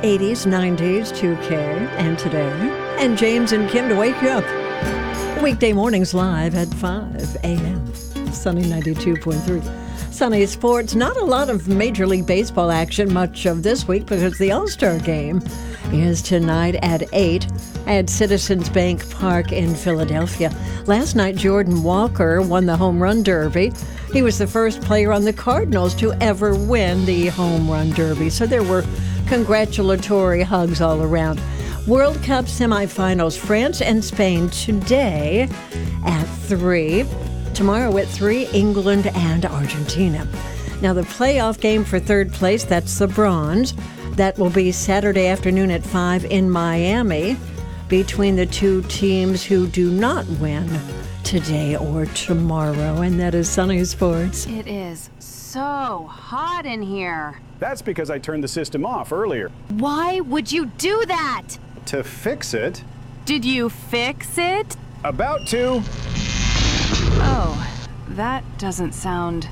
80s, 90s, 2K, and today. And James and Kim to wake you up. Weekday mornings live at 5 a.m. Sunny 92.3. Sunny Sports. Not a lot of Major League Baseball action much of this week because the All-Star game is tonight at 8 at Citizens Bank Park in Philadelphia. Last night, Jordan Walker won the Home Run Derby. He was the first player on the Cardinals to ever win the Home Run Derby. So there were congratulatory hugs all around. World Cup semifinals, France and Spain today at 3. Tomorrow at 3, England and Argentina. Now the playoff game for third place, that's the bronze. That will be Saturday afternoon at 5 in Miami between the two teams who do not win today or tomorrow. And that is Sunny Sports. It is so hot in here. That's because I turned the system off earlier. Why would you do that? To fix it. Did you fix it? About to. Oh, that doesn't sound...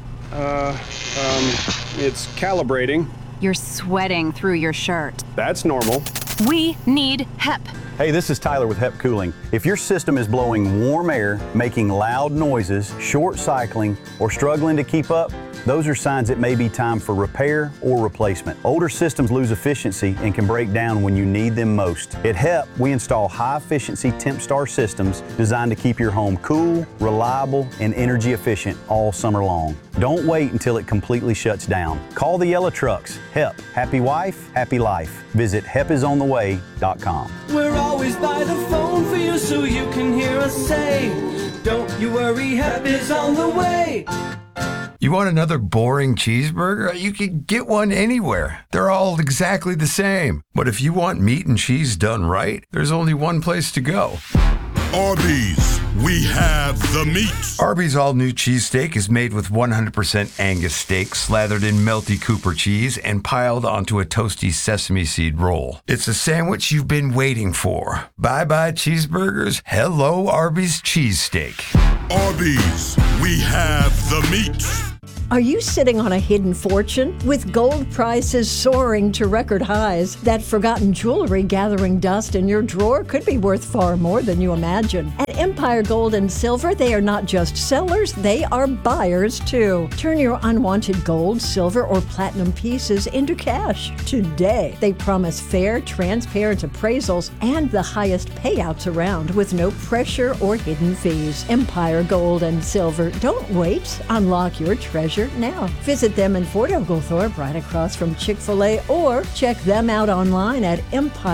It's calibrating. You're sweating through your shirt. That's normal. We need HEP. Hey, this is Tyler with HEP Cooling. If your system is blowing warm air, making loud noises, short cycling, or struggling to keep up, those are signs it may be time for repair or replacement. Older systems lose efficiency and can break down when you need them most. At HEP, we install high-efficiency TempStar systems designed to keep your home cool, reliable, and energy efficient all summer long. Don't wait until it completely shuts down. Call the yellow trucks. HEP. Happy wife, happy life. Visit hepisontheway.com. We're always by the phone for you so you can hear us say, don't you worry, HEP is on the way. You want another boring cheeseburger? You can get one anywhere. They're all exactly the same. But if you want meat and cheese done right, there's only one place to go. Arby's, we have the meat. Arby's all-new cheesesteak is made with 100% Angus steak slathered in melty Cooper cheese and piled onto a toasty sesame seed roll. It's a sandwich you've been waiting for. Bye-bye cheeseburgers. Hello, Arby's cheesesteak. Arby's, we have the meat. Are you sitting on a hidden fortune? With gold prices soaring to record highs, that forgotten jewelry gathering dust in your drawer could be worth far more than you imagine. At Empire Gold and Silver, they are not just sellers, they are buyers too. Turn your unwanted gold, silver, or platinum pieces into cash today. They promise fair, transparent appraisals and the highest payouts around with no pressure or hidden fees. Empire Gold and Silver. Don't wait. Unlock your treasure now. Visit them in Fort Oglethorpe right across from Chick-fil-A or check them out online at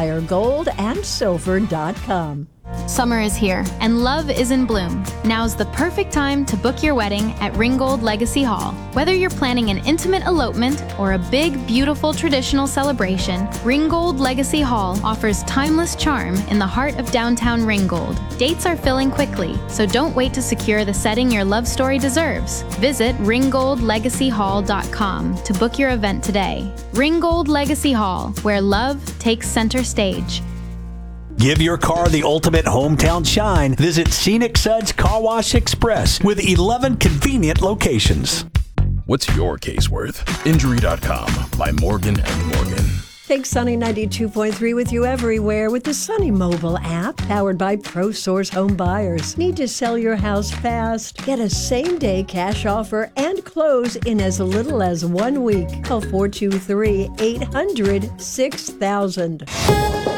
empiregoldandsilver.com. Summer is here, and love is in bloom. Now's the perfect time to book your wedding at Ringgold Legacy Hall. Whether you're planning an intimate elopement or a big, beautiful traditional celebration, Ringgold Legacy Hall offers timeless charm in the heart of downtown Ringgold. Dates are filling quickly, so don't wait to secure the setting your love story deserves. Visit ringgoldlegacyhall.com to book your event today. Ringgold Legacy Hall, where love takes center stage. Give your car the ultimate hometown shine. Visit Scenic Suds Car Wash Express with 11 convenient locations. What's your case worth? Injury.com by Morgan & Morgan. Take Sunny 92.3 with you everywhere with the Sunny mobile app powered by ProSource Home Buyers. Need to sell your house fast? Get a same-day cash offer and close in as little as 1 week. Call 423-800-6000.